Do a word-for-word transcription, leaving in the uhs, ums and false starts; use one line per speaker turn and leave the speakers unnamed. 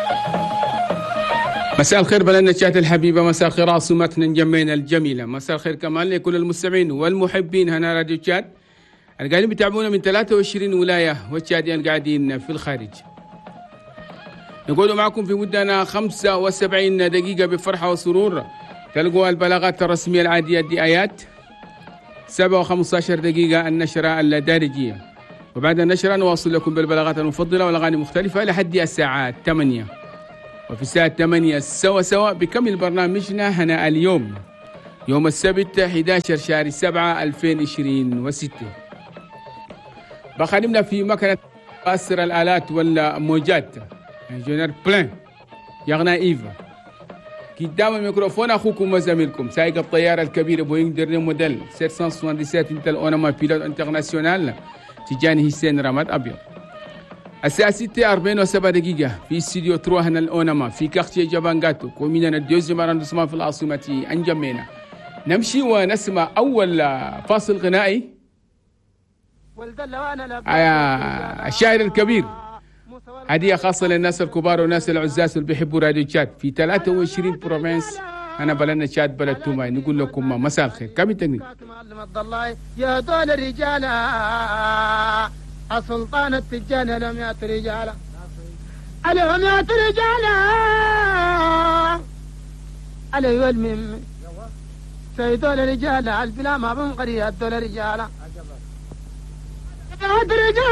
مساء الخير بلدنا الشات الحبيبة، مساء الخير عاصمتنا جمينا الجميلة، مساء الخير كمان لكل المستمعين والمحبين هنا راديو تشاد القاعدين بيتابعونا من ثلاثة وعشرين ولاية والتشاديين القاعدين في الخارج. نقول معكم في مدة خمسة وسبعين دقيقة بفرحة وسرور. تلقوا البلاغات الرسمية العادية الدعايات، سبعة وخمسة عشر دقيقة النشرة الدارجية، وبعد النشرة نواصل لكم بالبلاغات المفضلة والأغاني المختلفة لحد الساعة ثمانية. وفي الساعة ثمانية سوا سوا بكمل برنامجنا هنا اليوم يوم السبت أحد عشر شهر سبعة ألفين وعشرين وستة. بخدمنا في مكنة قاصر الآلات والموجات انجينير بلان يغنى إيفا. قدام الميكروفون أخوكم وزميلكم سائق الطيارة الكبير بوينغ درني موديل سبعمائة وسبعة وسبعين انتل اونما بيلوت انترناسيونال تجاني حسين رماد أبيض. الساعة ستة أربعين وسبعة دقيقة في استديو تروا هنا الأونما في كارتيه جابانغاتو كومينا الديوزيام أراندسمان في العاصمة أنجمينا. نمشي ونسمع أول فاصل غنائي الشاعر الكبير، هدية خاصة للناس الكبار والناس العزاز اللي بيحبوا راديو تشاد في ثلاثة وعشرين بروفنس. أنا بلدنا تشاد بلد توماي، نقول لكم مساء الخير. كم التقنية
يا دول الرجال السلطان التجان لم يأت رجالا لهم يأت رجالا علي والمم سيدول الرجال البلا ما بنقري الدول رجالا